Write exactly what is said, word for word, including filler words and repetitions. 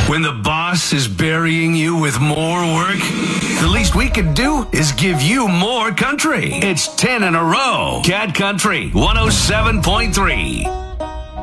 When the boss is burying you with more work, the least we can do is give you more country. It's ten in a row. Cat Country one oh seven point three.